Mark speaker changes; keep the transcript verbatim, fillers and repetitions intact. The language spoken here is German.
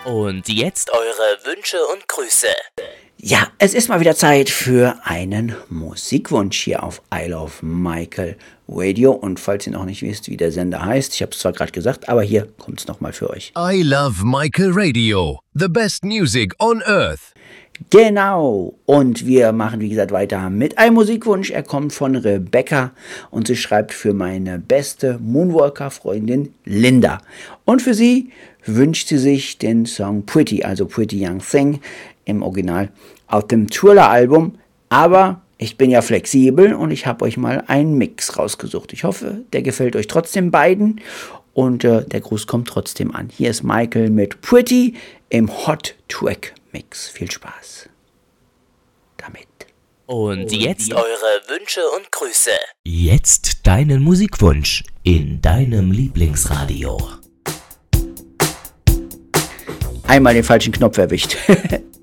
Speaker 1: Und jetzt eure Wünsche und Grüße.
Speaker 2: Ja, es ist mal wieder Zeit für einen Musikwunsch hier auf I Love Michael Radio. Und falls ihr noch nicht wisst, wie der Sender heißt, ich habe es zwar gerade gesagt, aber hier kommt es nochmal für euch.
Speaker 3: I Love Michael Radio, the best music on earth.
Speaker 2: Genau, und wir machen wie gesagt weiter mit einem Musikwunsch. Er kommt von Rebecca und sie schreibt für meine beste Moonwalker-Freundin Linda. Und für sie wünscht sie sich den Song Pretty, also Pretty Young Thing im Original aus dem Thriller-Album. Aber ich bin ja flexibel und ich habe euch mal einen Mix rausgesucht. Ich hoffe, der gefällt euch trotzdem beiden und äh, der Gruß kommt trotzdem an. Hier ist Michael mit Pretty im Hot Track Mix. Viel Spaß damit.
Speaker 1: Und jetzt eure Wünsche und Grüße. Jetzt deinen Musikwunsch in deinem Lieblingsradio.
Speaker 2: Einmal den falschen Knopf erwischt.